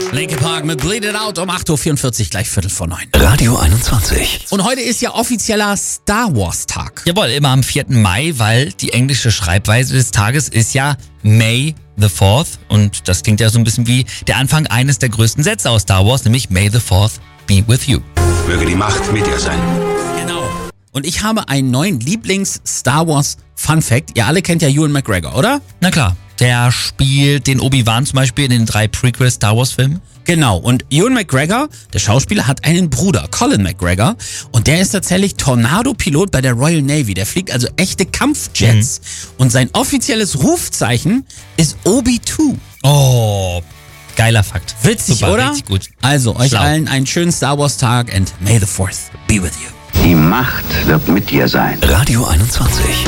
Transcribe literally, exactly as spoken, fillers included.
Linkin Park mit Bleed It Out um acht Uhr vierundvierzig, gleich Viertel vor neun. Radio einundzwanzig. Und heute ist ja offizieller Star Wars Tag. Jawohl, immer am vierten Mai, weil die englische Schreibweise des Tages ist ja May the fourth. Und das klingt ja so ein bisschen wie der Anfang eines der größten Sätze aus Star Wars, nämlich May the fourth be with you. Möge die Macht mit dir sein. Genau. Und ich habe einen neuen Lieblings-Star Wars Fun Fact. Ihr alle kennt ja Ewan McGregor, oder? Na klar, der spielt den Obi-Wan zum Beispiel in den drei Prequel Star Wars Filmen. Genau, und Ewan McGregor, der Schauspieler, hat einen Bruder, Colin McGregor, und der ist tatsächlich Tornado-Pilot bei der Royal Navy. Der fliegt also echte Kampfjets. Mhm. Und sein offizielles Rufzeichen ist Obi zwei. Oh, geiler Fakt. Witzig, Super, oder? Richtig gut. Also, euch Schlau. allen einen schönen Star Wars Tag and May the fourth be with you. Die Macht wird mit dir sein. Radio einundzwanzig.